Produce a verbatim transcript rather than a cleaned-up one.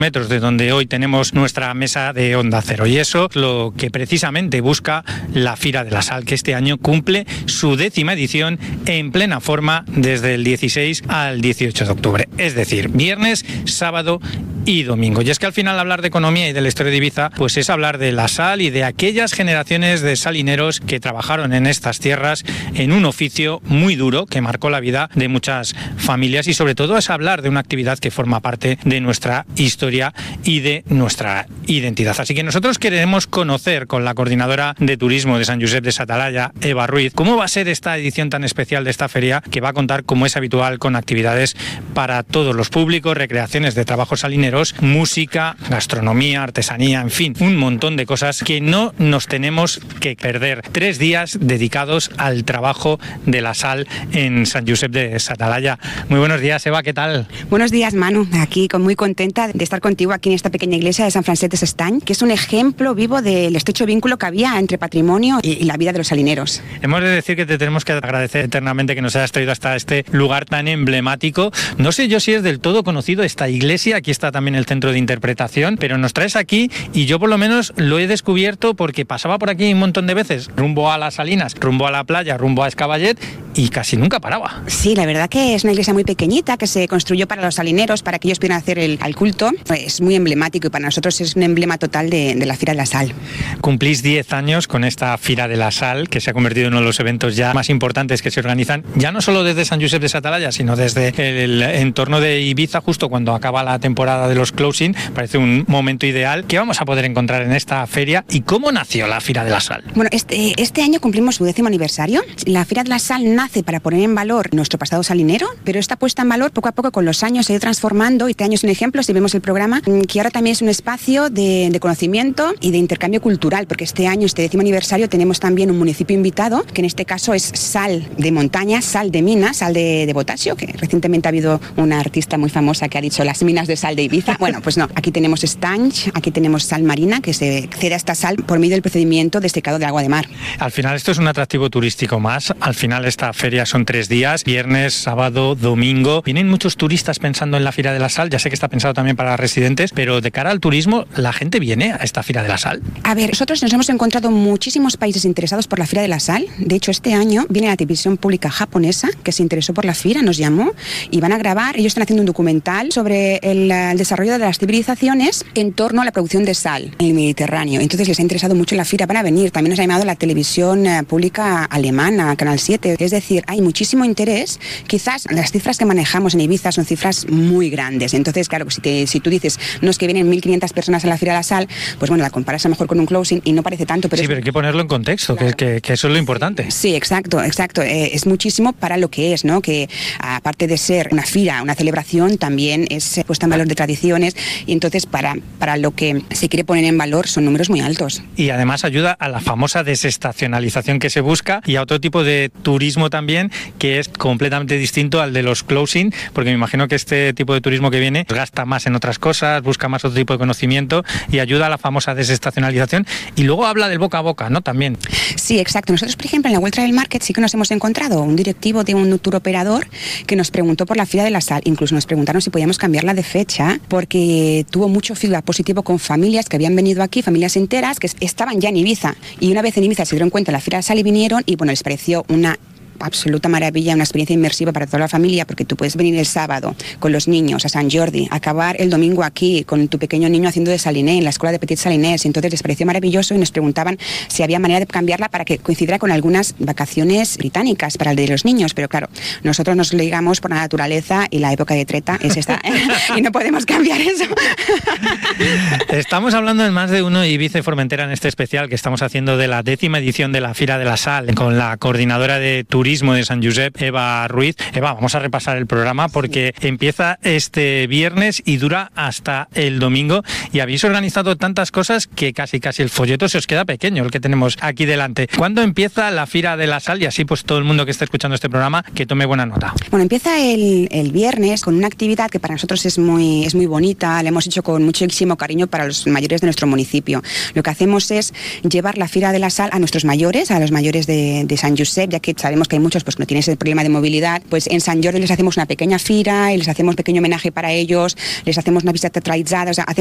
metros de donde hoy tenemos nuestra mesa de Onda Cero. Y eso es lo que precisamente busca la Fira de la Sal, que este año cumple su décima edición en plena forma desde el dieciséis al dieciocho de octubre. Es decir, viernes, sábado y domingo. Y es que al final hablar de economía y de la historia de Ibiza, pues es hablar de la sal y de aquellas generaciones de salineros que trabajaron en estas tierras en un oficio muy duro que marcó la vida de muchas familias, y sobre todo es hablar de una actividad que forma parte de nuestra historia y de nuestra identidad. Así que nosotros queremos conocer con la coordinadora de turismo de Sant Josep de Satalaya, Eva Ruiz, cómo va a ser esta edición tan especial de esta feria, que va a contar, como es habitual, con actividades para todos los públicos, recreaciones de trabajos salineros, música, gastronomía, artesanía, en fin, un montón de cosas que no nos tenemos que perder. Tres días dedicados al trabajo de la sal en Sant Josep de Satalaya. Muy buenos días, Eva, ¿qué tal? Buenos días, Manu. Aquí muy contenta de estar contigo aquí en esta pequeña iglesia de San Francesc de Sestany, que es un ejemplo vivo del estrecho vínculo que había entre patrimonio y la vida de los salineros. Hemos de decir que te tenemos que agradecer eternamente que nos hayas traído hasta este lugar tan emblemático. No sé yo si es del todo conocido esta iglesia, aquí está también el centro de interpretación, pero nos traes aquí y yo por lo menos lo he descubierto porque pasaba por aquí un montón de veces, rumbo a las Salinas, rumbo a la playa, rumbo a Escaballet, y casi nunca paraba. Sí, la verdad que es una iglesia muy pequeñita que se construyó para los salineros, para que ellos pudieran hacer el, el culto. Es muy emblemático y para nosotros es un emblema total de, de la Fira de la Sal. Cumplís diez años con esta Fira de la Sal, que se ha convertido en uno de los eventos ya más importantes que se organizan, ya no solo desde Sant Josep de Satalaya, sino desde el entorno de Ibiza, justo cuando acaba la temporada de los closing. Parece un momento ideal. ¿Qué vamos a poder encontrar en esta feria y cómo nació la Fira de la Sal? Bueno, este, este año cumplimos su décimo aniversario. La Fira de la Sal nace para poner en valor nuestro pasado salinero, pero esta puesta en valor poco a poco con los años se ha ido transformando, y este año es un ejemplo, si vemos el programa, que ahora también es un espacio de, de conocimiento y de intercambio cultural, porque este año, este décimo aniversario, tenemos también un municipio invitado, que en este caso es sal de montaña, sal de minas, sal de, de potasio, que recientemente ha habido una artista muy famosa que ha dicho las minas de sal de Ibiza. Bueno, pues no, aquí tenemos estanch, aquí tenemos sal marina, que se accede a esta sal por medio del procedimiento de secado de agua de mar. Al final esto es un atractivo turístico más. Al final esta feria son tres días, viernes, sábado, domingo. Vienen muchos turistas pensando en la Fira de la Sal, ya sé que está pensado también para residentes, pero de cara al turismo, ¿la gente viene a esta Fira de la Sal? A ver, nosotros nos hemos encontrado muchísimos países interesados por la Fira de la Sal. De hecho, este año viene la televisión pública japonesa, que se interesó por la Fira, nos llamó, y van a grabar, ellos están haciendo un documental sobre el, el desarrollo de las civilizaciones en torno a la producción de sal en el Mediterráneo. Entonces les ha interesado mucho la Fira, van a venir. También nos ha llamado la televisión pública alemana, Canal siete. Es decir, hay muchísimo interés. Quizás las cifras que manejamos en Ibiza son cifras muy grandes. Entonces, claro, si, te, si tú dices, no, es que vienen mil quinientas personas a la Fira de la Sal, pues bueno, la comparas a lo mejor con un closing y no parece tanto. Pero sí, es... pero hay que ponerlo en contexto, claro. que, que, que eso es lo importante. Sí, exacto, exacto. Eh, es muchísimo para lo que es, ¿no? Que aparte de ser una fira, una celebración, también es puesta en valor de tradiciones, y entonces para, para lo que se quiere poner en valor son números muy altos. Y además ayuda a la famosa desestacionalización que se busca y a otro tipo de turismo también, que es completamente distinto al de los closing, porque me imagino que este tipo de turismo que viene gasta más en otras cosas, busca más otro tipo de conocimiento y ayuda a la famosa desestacionalización. Y luego habla del boca a boca, ¿no? También. Sí, exacto. Nosotros, por ejemplo, en la World Travel Market sí que nos hemos encontrado un directivo de un tour operador que nos preguntó por la Fira de la Sal. Incluso nos preguntaron si podíamos cambiarla de fecha, porque tuvo mucho feedback positivo con familias que habían venido aquí, familias enteras que estaban ya en Ibiza, y una vez en Ibiza se dieron cuenta de la Fira de la Sal y vinieron, y bueno, les pareció una absoluta maravilla, una experiencia inmersiva para toda la familia, porque tú puedes venir el sábado con los niños a Sant Jordi, acabar el domingo aquí con tu pequeño niño haciendo de Saliné en la escuela de Petit Salinés. Entonces les pareció maravilloso y nos preguntaban si había manera de cambiarla para que coincidiera con algunas vacaciones británicas para el de los niños, pero claro, nosotros nos ligamos por la naturaleza y la época de treta es esta y no podemos cambiar eso. Estamos hablando en más de uno Ibiza y Formentera en este especial que estamos haciendo de la décima edición de la Fira de la Sal con la coordinadora de turismo de Sant Josep, Eva Ruiz. Eva, vamos a repasar el programa porque sí. Empieza este viernes y dura hasta el domingo, y habéis organizado tantas cosas que casi casi el folleto se os queda pequeño, el que tenemos aquí delante. ¿Cuándo empieza la Fira de la Sal? Y así pues todo el mundo que esté escuchando este programa que tome buena nota. Bueno, empieza el, el viernes con una actividad que para nosotros es muy, es muy bonita, la hemos hecho con muchísimo cariño para los mayores de nuestro municipio. Lo que hacemos es llevar la Fira de la Sal a nuestros mayores, a los mayores de, de Sant Josep, ya que sabemos que hay muchos pues no tienen ese problema de movilidad, pues en Sant Jordi les hacemos una pequeña fira y les hacemos un pequeño homenaje para ellos, les hacemos una visita teatralizada, o sea,